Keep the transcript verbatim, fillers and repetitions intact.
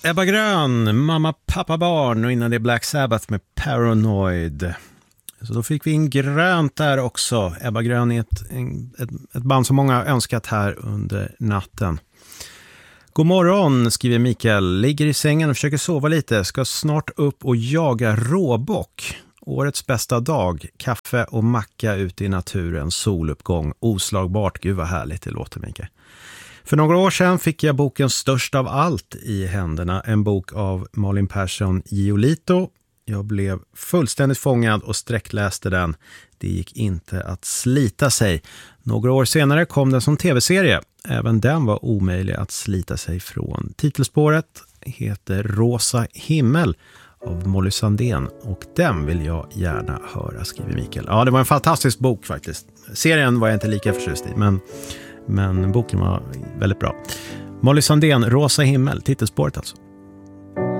Ebba Grön, Mamma, pappa, barn, och innan det Black Sabbath med Paranoid. Så då fick vi in grönt där också. Ebba Grön är ett, ett, ett band som många har önskat här under natten. God morgon, skriver Mikael. Ligger i sängen och försöker sova lite. Ska snart upp och jaga råbock. Årets bästa dag. Kaffe och macka ute i naturen. Soluppgång. Oslagbart. Gud vad härligt det låter, Mikael. För några år sedan fick jag boken Störst av allt i händerna. En bok av Malin Persson Giolito. Jag blev fullständigt fångad och sträckläste den. Det gick inte att slita sig. Några år senare kom den som tv-serie. Även den var omöjlig att slita sig från. Titelspåret heter Rosa himmel av Molly Sandén. Och den vill jag gärna höra, skriver Mikael. Ja, det var en fantastisk bok faktiskt. Serien var jag inte lika förtjust i, men, men boken var väldigt bra. Molly Sandén, Rosa himmel, titelspåret alltså.